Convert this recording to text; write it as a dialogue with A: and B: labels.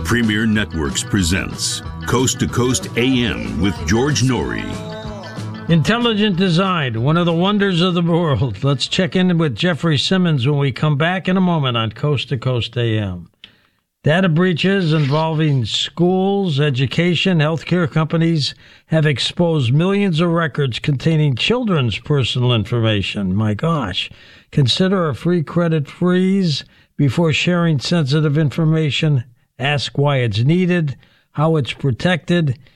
A: Premier Networks presents Coast to Coast AM with George Norrie.
B: Intelligent design, one of the wonders of the world. Let's check in with Jeffrey Simmons when we come back in a moment on Coast to Coast AM. Data breaches involving schools, education, healthcare companies have exposed millions of records containing children's personal information. My gosh. Consider a free credit freeze before sharing sensitive information. Ask why it's needed, how it's protected,